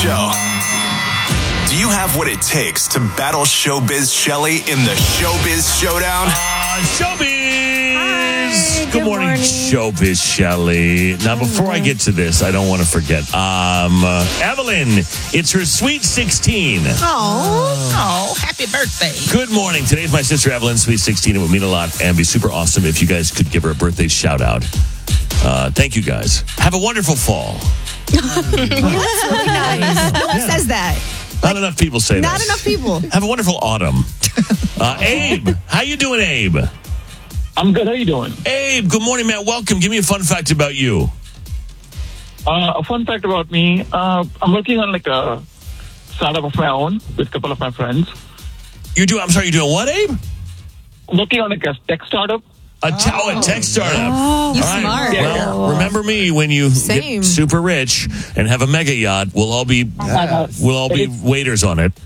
Show. Do you have what it takes to battle Showbiz Shelly in the Showbiz Showdown? Showbiz! Hi, Good morning, Showbiz Shelly. Now, before I get to this, I don't want to forget. Evelyn, it's her sweet 16. Oh, happy birthday. Good morning. Today's my sister Evelyn's sweet 16. It would mean a lot and be super awesome if you guys could give her a birthday shout out. Thank you guys. Have a wonderful fall. That's really nice. No one says that. Not enough people say that. Not enough people. Have a wonderful autumn. Abe, how you doing, Abe? I'm good. How you doing? Abe, good morning, man. Welcome. Give me a fun fact about you. A fun fact about me, I'm working on like a startup of my own with a couple of my friends. You're doing what, Abe? I'm working on like a tech startup. A tech startup. Oh, you All right. smart. Well, remember me when you get super rich and have a mega yacht. We'll all be waiters on it.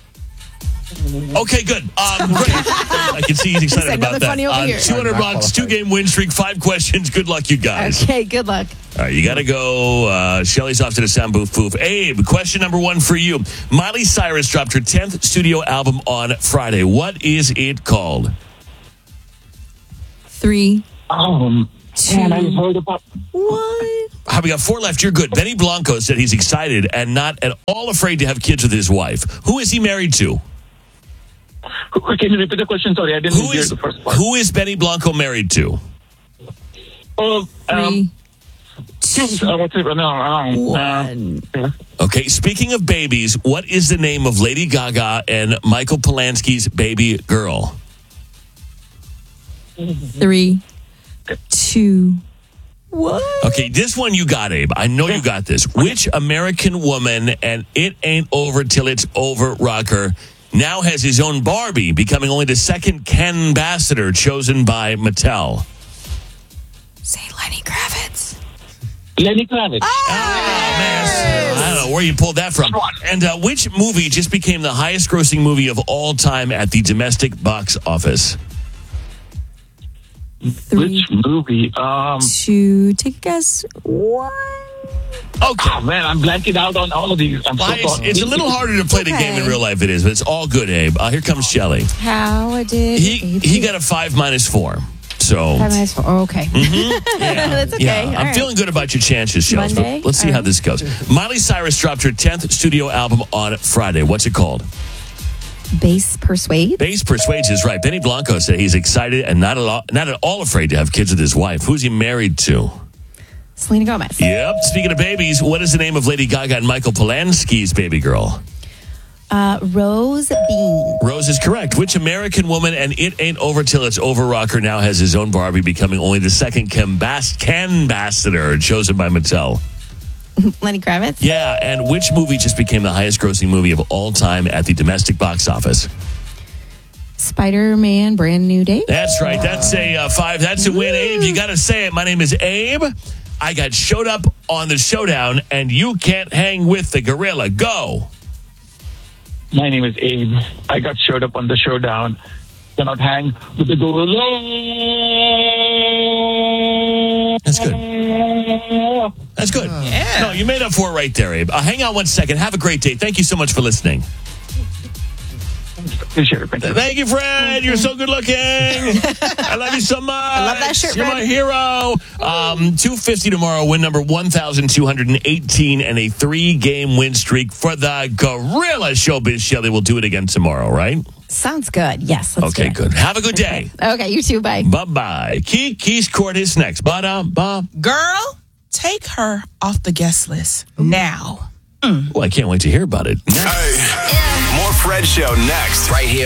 Okay, good. Great. I can see he's excited about that. Funny over here. 200 bucks, 2-game win streak, 5 questions. Good luck, you guys. Okay, good luck. All right, you got to go. Shelly's off to the sound booth. Abe, question number 1 for you. Miley Cyrus dropped her 10th studio album on Friday. What is it called? 3, 2, And I heard about 1. We got 4 left. You're good. Benny Blanco said he's excited and not at all afraid to have kids with his wife. Who is he married to? Can you repeat the question? Sorry, I didn't hear the first part. Who is Benny Blanco married to? 3, 2, 1. Okay, speaking of babies, what is the name of Lady Gaga and Michael Polanski's baby girl? 3, 2, 1. Okay, this one you got, Abe. I know you got this. Which American woman and It Ain't Over Till It's Over rocker now has his own Barbie, becoming only the second Ken ambassador chosen by Mattel? Say Lenny Kravitz. Lenny Kravitz. Man, I don't know where you pulled that from. And which movie just became the highest grossing movie of all time at the domestic box office? 3, Which movie? 2, take a guess. 1. Okay. Oh, man, I'm blanking out on all of these. I'm so sorry. It's a little harder to play the game in real life, it is, but it's all good, Abe. Here comes Shelly. How did He got a 5 minus 4. So 5 minus 4. Oh, okay. Yeah, That's okay. yeah. All I'm right. feeling good about your chances, Shelly. Monday? Let's see All how right. this goes. Miley Cyrus dropped her 10th studio album on Friday. What's it called? Bass Persuade. Bass Persuades is right. Benny Blanco said he's excited and not at all afraid to have kids with his wife. Who's he married to? Selena Gomez. Yep. Speaking of babies, what is the name of Lady Gaga and Michael Polanski's baby girl? Rose Bean. Rose is correct. Which American woman and It Ain't Over Till It's Over rocker now has his own Barbie, becoming only the second Ken ambassador chosen by Mattel? Lenny Kravitz. Yeah, and which movie just became the highest grossing movie of all time at the domestic box office? Spider-Man Brand New Day. That's right. That's a 5. That's a win, Abe. You got to say it. My name is Abe. I got showed up on the showdown, and you can't hang with the gorilla. Go. My name is Abe. I got showed up on the showdown. Cannot hang with the gorilla. That's good. That's good. Yeah. No, you made up for it right there, Abe. Hang on 1 second. Have a great day. Thank you so much for listening. Appreciate it. Thank you. Thank you, Fred. You're so good looking. I love you so much. I love that shirt, You're Fred. my hero. $250 tomorrow. Win number 1,218 and a 3-game win streak for the Gorilla. Showbiz Shelly will do it again tomorrow, right? Sounds good. Yes. Let's do Okay, it. good. Have a good day. Okay, you too. Bye. Bye-bye. Keys Court is next. Girl, take her off the guest list now. Oh, I can't wait to hear about it. Hey, more Fred Show next. Right here.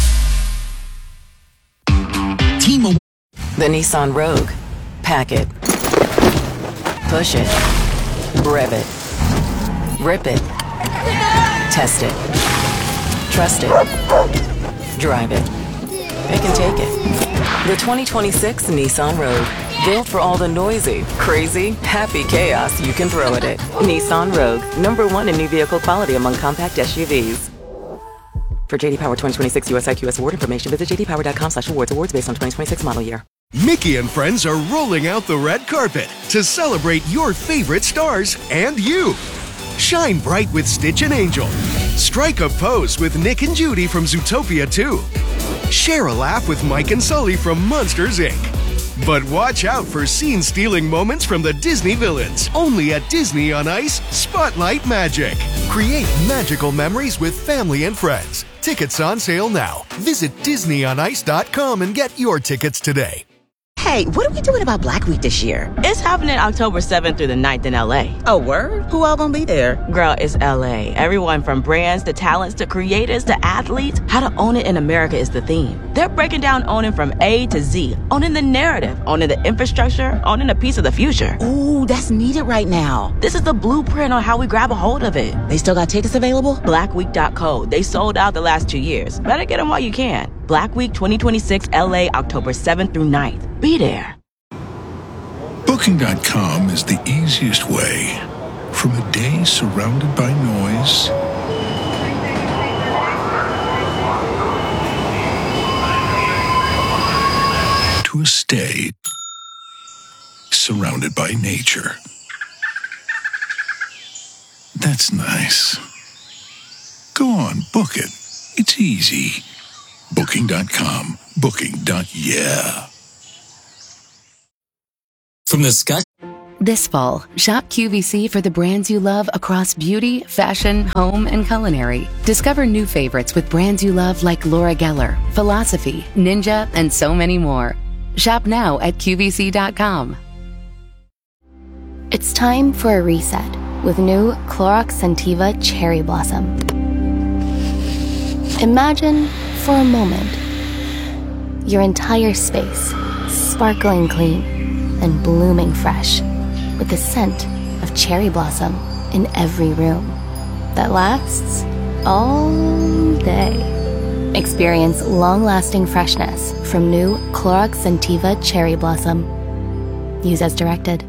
The Nissan Rogue. Pack it. Push it. Rev it. Rip it. Test it. Trust it. Drive it. It can take it. The 2026 Nissan Rogue. Built for all the noisy, crazy, happy chaos you can throw at it. Nissan Rogue. #1 in new vehicle quality among compact SUVs. For JD Power 2026 US IQS award information, visit jdpower.com/awards. Awards based on 2026 model year. Mickey and friends are rolling out the red carpet to celebrate your favorite stars and you. Shine bright with Stitch and Angel. Strike a pose with Nick and Judy from Zootopia 2. Share a laugh with Mike and Sully from Monsters, Inc. But watch out for scene-stealing moments from the Disney villains. Only at Disney on Ice, Spotlight Magic. Create magical memories with family and friends. Tickets on sale now. Visit DisneyOnIce.com and get your tickets today. Hey, what are we doing about Black Week this year? It's happening October 7th through the 9th in LA. Oh, word? Who all gonna be there? Girl, it's LA. Everyone from brands to talents to creators to athletes. How to own it in America is the theme. They're breaking down owning from A to Z. Owning the narrative, owning the infrastructure, owning a piece of the future. Ooh, that's needed right now. This is the blueprint on how we grab a hold of it. They still got tickets available? Blackweek.co. They sold out the last 2 years. Better get them while you can. Black Week 2026 LA, October 7th through 9th. Be there. Booking.com is the easiest way from a day surrounded by noise to a stay surrounded by nature. That's nice. Go on, book it. It's easy. Booking.com. Booking.yeah. From the sky. This fall, shop QVC for the brands you love across beauty, fashion, home, and culinary. Discover new favorites with brands you love like Laura Geller, Philosophy, Ninja, and so many more. Shop now at QVC.com. It's time for a reset with new Clorox Scentiva Cherry Blossom. Imagine, for a moment, your entire space sparkling clean and blooming fresh with the scent of cherry blossom in every room that lasts all day. Experience long-lasting freshness from new Clorox Scentiva Cherry Blossom. Use as directed.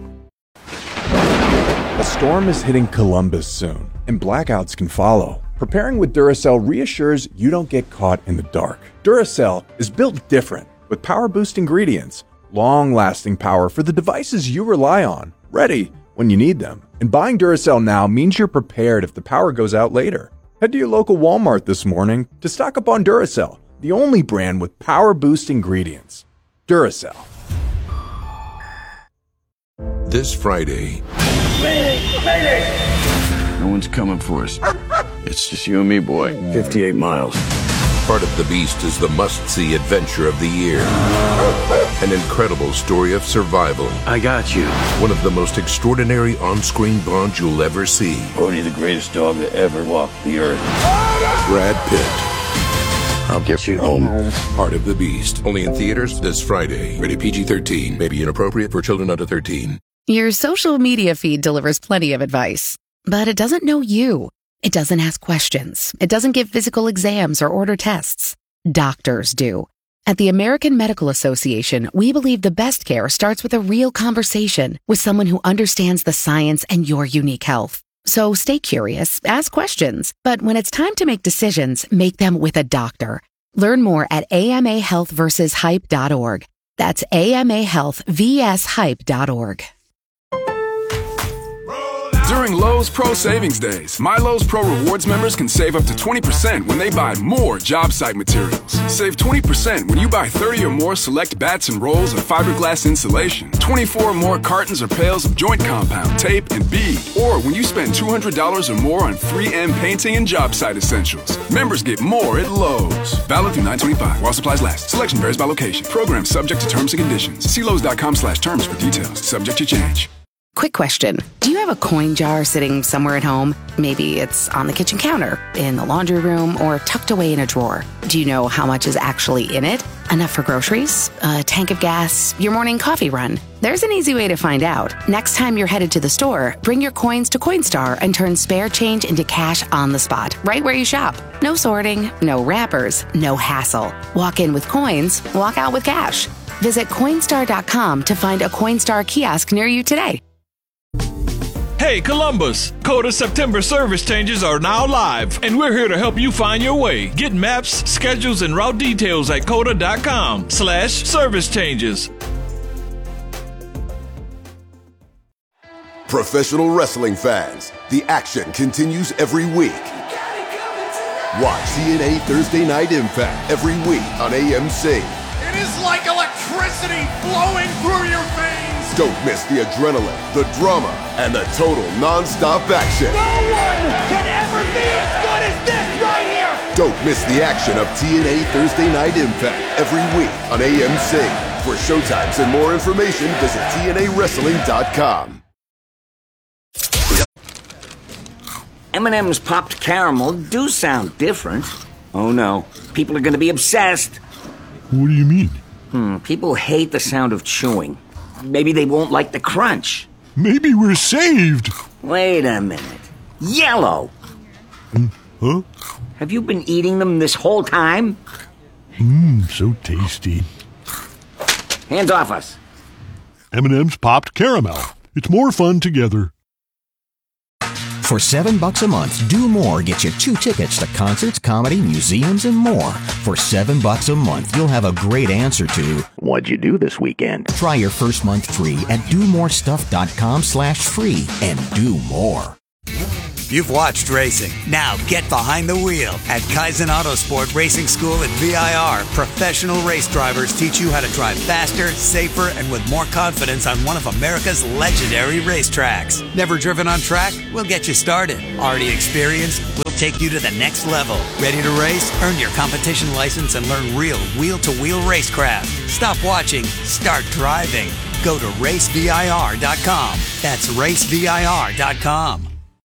A storm is hitting Columbus soon, and blackouts can follow. Preparing with Duracell reassures you don't get caught in the dark. Duracell is built different with power boost ingredients, long-lasting power for the devices you rely on, ready when you need them. And buying Duracell now means you're prepared if the power goes out later. Head to your local Walmart this morning to stock up on Duracell, the only brand with power boost ingredients. Duracell. This Friday, no one's coming for us. It's just you and me, boy. 58 miles. Part of the Beast is the must-see adventure of the year. An incredible story of survival. I got you. One of the most extraordinary on-screen bonds you'll ever see. Bodhi, the greatest dog to ever walk the earth. Brad Pitt. I'll get you home. Part of the Beast. Only in theaters this Friday. Rated PG-13. May be inappropriate for children under 13. Your social media feed delivers plenty of advice, but it doesn't know you. It doesn't ask questions. It doesn't give physical exams or order tests. Doctors do. At the American Medical Association, we believe the best care starts with a real conversation with someone who understands the science and your unique health. So stay curious, ask questions, but when it's time to make decisions, make them with a doctor. Learn more at amahealthversushype.org. That's amahealthvshype.org. During Lowe's Pro Savings Days, My Lowe's Pro Rewards members can save up to 20% when they buy more job site materials. Save 20% when you buy 30 or more select bats and rolls of fiberglass insulation, 24 or more cartons or pails of joint compound, tape, and bead, or when you spend $200 or more on 3M painting and job site essentials. Members get more at Lowe's. Valid through 9/25 while supplies last. Selection varies by location. Program subject to terms and conditions. See Lowe's.com/terms for details. Subject to change. Quick question. Do you have a coin jar sitting somewhere at home? Maybe it's on the kitchen counter, in the laundry room, or tucked away in a drawer. Do you know how much is actually in it? Enough for groceries? A tank of gas? Your morning coffee run? There's an easy way to find out. Next time you're headed to the store, bring your coins to Coinstar and turn spare change into cash on the spot, right where you shop. No sorting, no wrappers, no hassle. Walk in with coins, walk out with cash. Visit Coinstar.com to find a Coinstar kiosk near you today. Hey Columbus, Coda September service changes are now live, and we're here to help you find your way. Get maps, schedules, and route details at Coda.com/service changes. Professional wrestling fans, the action continues every week. Watch TNA Thursday Night Impact every week on AMC. It is like electricity flowing through your veins. Don't miss the adrenaline, the drama, and the total non-stop action. No one can ever be as good as this right here. Don't miss the action of TNA Thursday Night Impact every week on AMC. For showtimes and more information, visit TNAWrestling.com. M&M's popped caramel do sound different. Oh no, people are going to be obsessed. What do you mean? People hate the sound of chewing. Maybe they won't like the crunch. Maybe we're saved. Wait a minute. Yellow! Huh? Have you been eating them this whole time? So tasty. Hands off us. M&M's popped caramel. It's more fun together. For $7 a month, Do More gets you 2 tickets to concerts, comedy, museums, and more. For $7 a month, you'll have a great answer to what'd you do this weekend? Try your first month free at domorestuff.com/free and do more. You've watched racing. Now get behind the wheel. At Kaizen Autosport Racing School at VIR, professional race drivers teach you how to drive faster, safer, and with more confidence on one of America's legendary racetracks. Never driven on track? We'll get you started. Already experienced? We'll take you to the next level. Ready to race? Earn your competition license and learn real wheel-to-wheel racecraft. Stop watching. Start driving. Go to racevir.com. That's racevir.com.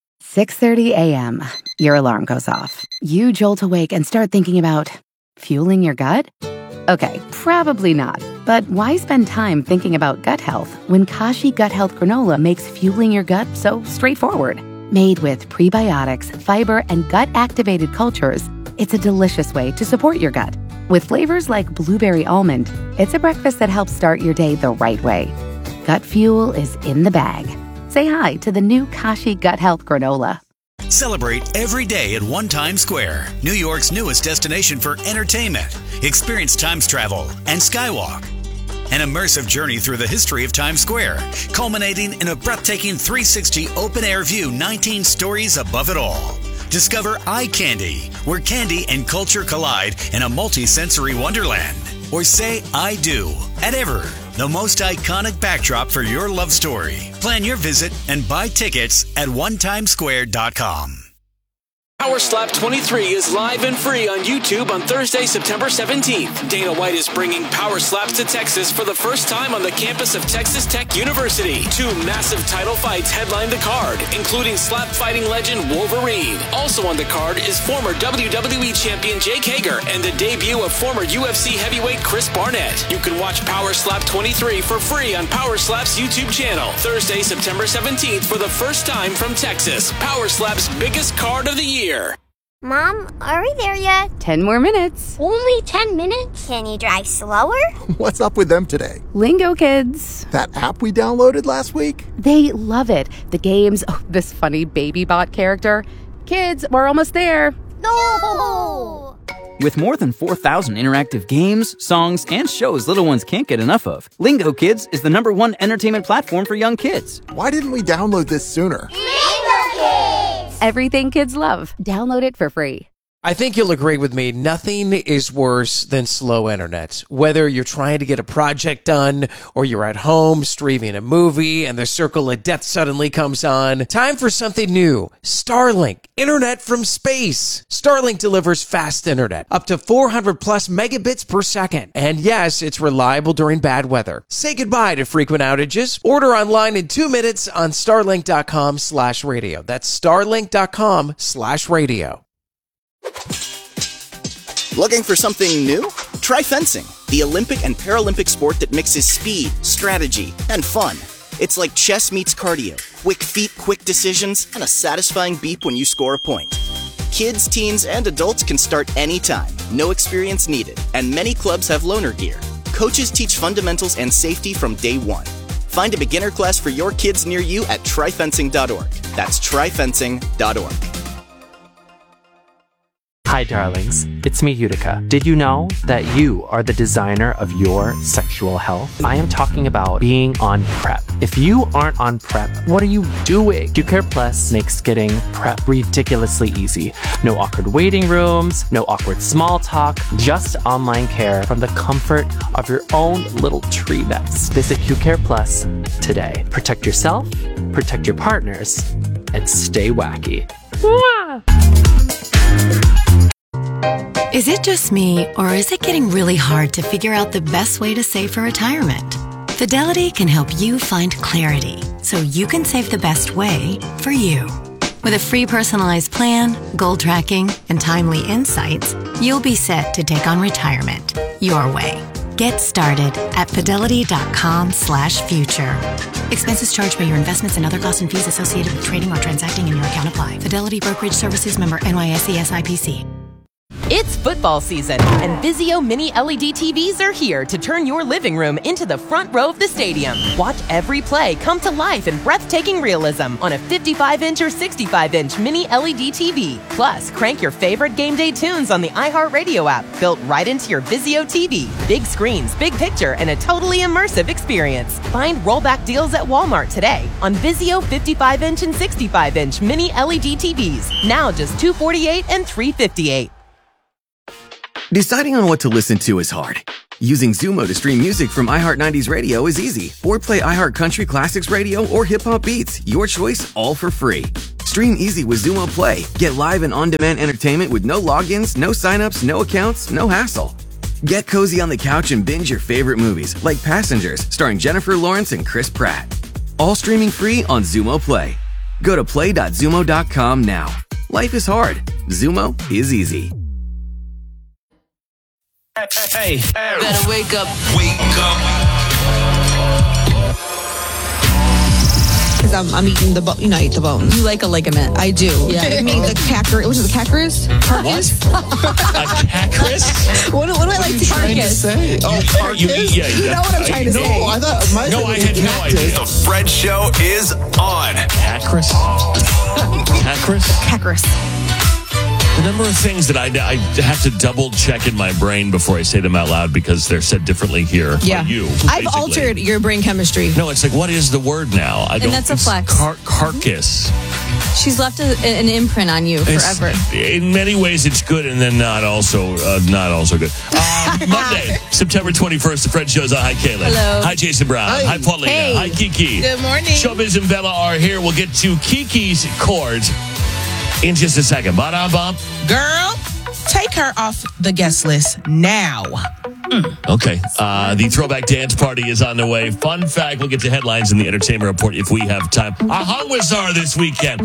6:30 a.m. Your alarm goes off. You jolt awake and start thinking about fueling your gut? Okay, probably not. But why spend time thinking about gut health when Kashi Gut Health Granola makes fueling your gut so straightforward? Made with prebiotics, fiber, and gut-activated cultures, it's a delicious way to support your gut. With flavors like blueberry almond, it's a breakfast that helps start your day the right way. Gut fuel is in the bag. Say hi to the new Kashi Gut Health Granola. Celebrate every day at One Times Square, New York's newest destination for entertainment. Experience Times travel and Skywalk. An immersive journey through the history of Times Square, culminating in a breathtaking 360 open-air view 19 stories above it all. Discover Eye Candy, where candy and culture collide in a multi-sensory wonderland. Or say I do at Ever, the most iconic backdrop for your love story. Plan your visit and buy tickets at onetimesquare.com. Power Slap 23 is live and free on YouTube on Thursday, September 17th. Dana White is bringing Power Slaps to Texas for the first time on the campus of Texas Tech University. 2 massive title fights headline the card, including slap fighting legend Wolverine. Also on the card is former WWE champion Jake Hager and the debut of former UFC heavyweight Chris Barnett. You can watch Power Slap 23 for free on Power Slap's YouTube channel. Thursday, September 17th for the first time from Texas. Power Slap's biggest card of the year. Mom, are we there yet? 10 more minutes. Only 10 minutes? Can you drive slower? What's up with them today? Lingo Kids. That app we downloaded last week? They love it. The games, this funny baby bot character. Kids, we're almost there. No! With more than 4,000 interactive games, songs, and shows little ones can't get enough of, Lingo Kids is the #1 entertainment platform for young kids. Why didn't we download this sooner? Lingo Kids! Everything kids love. Download it for free. I think you'll agree with me. Nothing is worse than slow internet. Whether you're trying to get a project done or you're at home streaming a movie and the circle of death suddenly comes on. Time for something new. Starlink. Internet from space. Starlink delivers fast internet. Up to 400 plus megabits per second. And yes, it's reliable during bad weather. Say goodbye to frequent outages. Order online in 2 minutes on starlink.com/radio. That's starlink.com/radio. Looking for something new? Try fencing, the Olympic and Paralympic sport that mixes speed, strategy, and fun. It's like chess meets cardio, quick feet, quick decisions, and a satisfying beep when you score a point. Kids, teens, and adults can start anytime, no experience needed, and many clubs have loaner gear. Coaches teach fundamentals and safety from day one. Find a beginner class for your kids near you at tryfencing.org. That's tryfencing.org. Hi, darlings. It's me, Utica. Did you know that you are the designer of your sexual health? I am talking about being on PrEP. If you aren't on PrEP, what are you doing? QCare Plus makes getting PrEP ridiculously easy. No awkward waiting rooms, no awkward small talk, just online care from the comfort of your own little tree nest. Visit QCare Plus today. Protect yourself, protect your partners, and stay wacky. Is it just me, or is it getting really hard to figure out the best way to save for retirement? Fidelity can help you find clarity so you can save the best way for you. With a free personalized plan, goal tracking, and timely insights, you'll be set to take on retirement your way. Get started at fidelity.com/future. Expenses charged by your investments and other costs and fees associated with trading or transacting in your account apply. Fidelity Brokerage Services, member NYSE SIPC. It's football season, and Vizio Mini LED TVs are here to turn your living room into the front row of the stadium. Watch every play come to life in breathtaking realism on a 55-inch or 65-inch Mini LED TV. Plus, crank your favorite game day tunes on the iHeartRadio app, built right into your Vizio TV. Big screens, big picture, and a totally immersive experience. Find rollback deals at Walmart today on Vizio 55-inch and 65-inch Mini LED TVs. Now just $248 and $358. Deciding on what to listen to is hard. Using Zumo to stream music from iHeart 90s Radio is easy. Or play iHeart Country Classics Radio or Hip Hop Beats. Your choice, all for free. Stream easy with Zumo Play. Get live and on-demand entertainment with no logins, no signups, no accounts, no hassle. Get cozy on the couch and binge your favorite movies, like Passengers, starring Jennifer Lawrence and Chris Pratt. All streaming free on Zumo Play. Go to play.zumo.com now. Life is hard. Zumo is easy. Hey, better wake up. Wake up. Because I'm eating the bone. You know, I eat the bone. You like a ligament. I do. Yeah. Give me the cacris. What is it, the cacris? Carcass? A cacris? What do I like to carcass? Say? Oh, carcass? You know what I'm trying to say. I had no idea. The Fred Show is on. Cacris? Cacris? Cacris. The number of things that I have to double check in my brain before I say them out loud because they're said differently here. Yeah. By you. I've altered your brain chemistry. No, it's like, what is the word now? And that's a flex. Carcass. She's left an imprint on you forever. In many ways, it's good, and then not also good. Monday, September 21st, the Fred Show's on. Hi, Kayla. Hello. Hi, Jason Brown. Hi, Paulina. Hey. Hi, Kiki. Good morning. Showbiz and Bella are here. We'll get to Kiki's chords in just a second. Ba-da-bum. Girl, take her off the guest list now. Okay. The Throwback Dance Party is on the way. Fun fact, we'll get to headlines in the Entertainment Report if we have time. A hung with Czar this weekend.